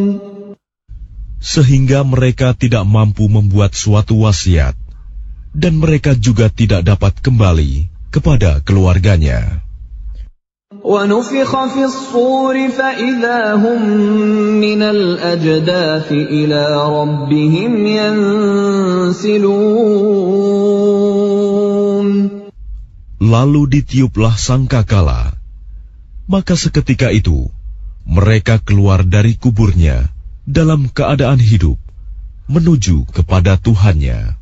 Sehingga mereka tidak mampu membuat suatu wasiat, dan mereka juga tidak dapat kembali kepada keluarganya. وَنُفِخَ فِي الصُّورِ فَإِذَا هُم مِّنَ الْأَجْدَاثِ إِلَىٰ رَبِّهِمْ يَنسِلُونَ. Lalu ditiuplah sangkakala, maka seketika itu mereka keluar dari kuburnya dalam keadaan hidup menuju kepada Tuhannya.